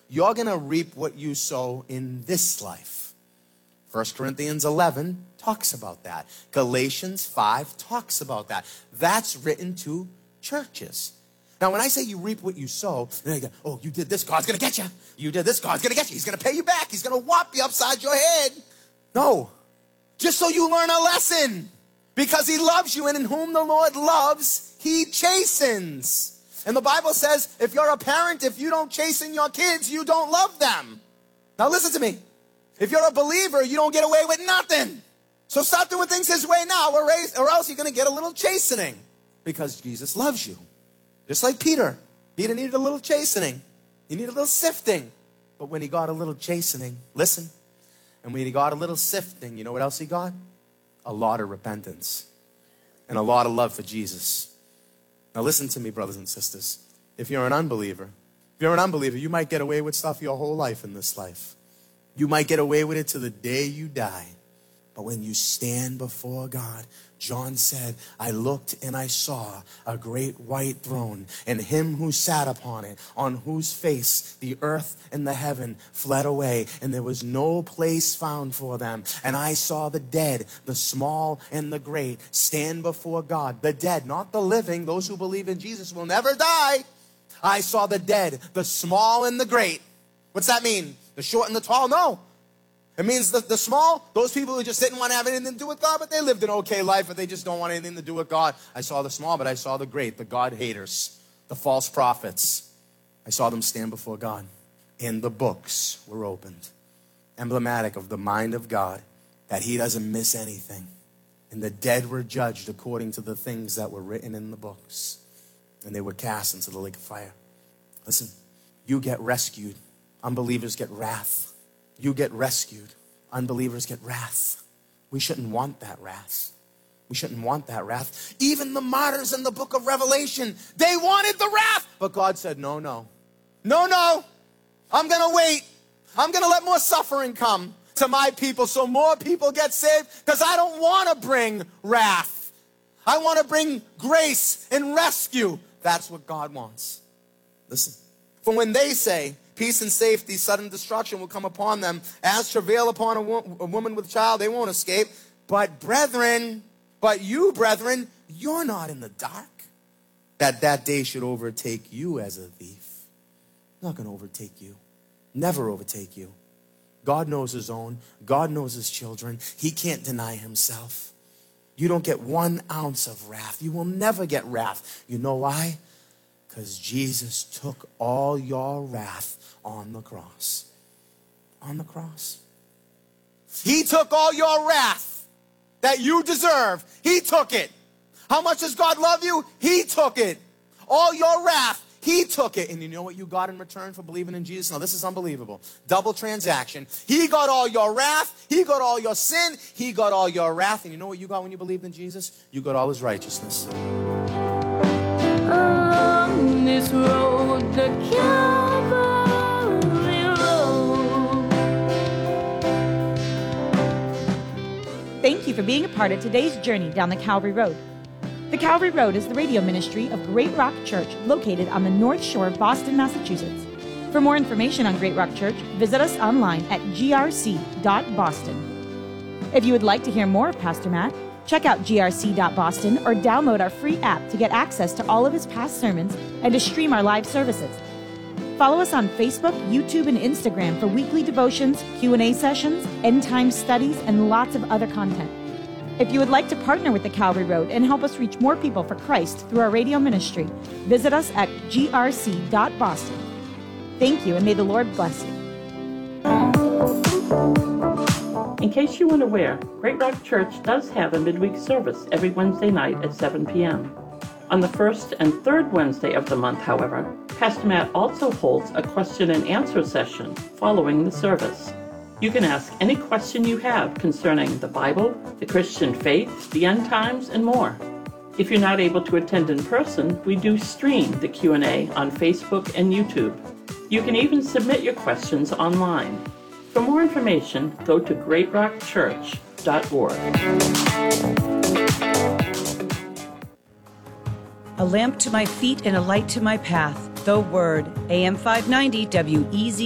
you're going to reap what you sow in this life. 1 Corinthians 11 talks about that. Galatians 5 talks about that. That's written to churches. Now, when I say you reap what you sow, they go, oh, you did this, God's going to get you. You did this, God's going to get you. He's going to pay you back. He's going to whop you upside your head. No, just so you learn a lesson. Because he loves you, and in whom the Lord loves, he chastens. And the Bible says, if you're a parent, if you don't chasten your kids, you don't love them. Now listen to me. If you're a believer, you don't get away with nothing. So start doing things his way now, or else you're going to get a little chastening. Because Jesus loves you. Just like Peter. Peter needed a little chastening. He needed a little sifting. But when he got a little chastening, listen. And when he got a little sifting, you know what else he got? A lot of repentance. And a lot of love for Jesus. Now listen to me, brothers and sisters. If you're an unbeliever, you might get away with stuff your whole life in this life. You might get away with it to the day you die. But when you stand before God, John said, I looked and I saw a great white throne, and him who sat upon it, on whose face the earth and the heaven fled away, and there was no place found for them. And I saw the dead, the small and the great, stand before God. The dead, not the living. Those who believe in Jesus will never die. I saw the dead, the small and the great. What's that mean? The short and the tall? No. It means the small, those people who just didn't want to have anything to do with God, but they lived an okay life, but they just don't want anything to do with God. I saw the small, but I saw the great, the God haters, the false prophets. I saw them stand before God. And the books were opened, emblematic of the mind of God, that he doesn't miss anything. And the dead were judged according to the things that were written in the books. And they were cast into the lake of fire. Listen, you get rescued. Unbelievers get wrath. You get rescued. Unbelievers get wrath. We shouldn't want that wrath. We shouldn't want that wrath. Even the martyrs in the book of Revelation, they wanted the wrath. But God said, no, no. No, no. I'm going to wait. I'm going to let more suffering come to my people so more people get saved, because I don't want to bring wrath. I want to bring grace and rescue. That's what God wants. Listen. For when they say, peace and safety, sudden destruction will come upon them, as travail upon a woman with child, they won't escape. But you, brethren, you're not in the dark, that day should overtake you as a thief. Not going to overtake you. Never overtake you. God knows his own. God knows his children. He can't deny himself. You don't get 1 ounce of wrath. You will never get wrath. You know why? Because Jesus took all your wrath on the cross. On the cross. He took all your wrath that you deserve. He took it. How much does God love you? He took it. All your wrath, he took it. And you know what you got in return for believing in Jesus? Now, this is unbelievable. Double transaction. He got all your wrath. He got all your sin. He got all your wrath. And you know what you got when you believed in Jesus? You got all his righteousness. On this road, the Calvary road. Thank you for being a part of today's journey down the Calvary Road. The Calvary Road is the radio ministry of Great Rock Church, located on the North Shore of Boston, Massachusetts. For more information on Great Rock Church, visit us online at grc.boston. If you would like to hear more of Pastor Matt, check out grc.boston or download our free app to get access to all of his past sermons and to stream our live services. Follow us on Facebook, YouTube, and Instagram for weekly devotions, Q&A sessions, end-time studies, and lots of other content. If you would like to partner with the Calvary Road and help us reach more people for Christ through our radio ministry, visit us at grc.boston. Thank you, and may the Lord bless you. In case you weren't aware, Great Rock Church does have a midweek service every Wednesday night at 7 p.m. On the first and third Wednesday of the month, however, Pastor Matt also holds a question and answer session following the service. You can ask any question you have concerning the Bible, the Christian faith, the end times, and more. If you're not able to attend in person, we do stream the Q&A on Facebook and YouTube. You can even submit your questions online. For more information, go to greatrockchurch.org. A lamp to my feet and a light to my path. The Word. AM 590 WEZ.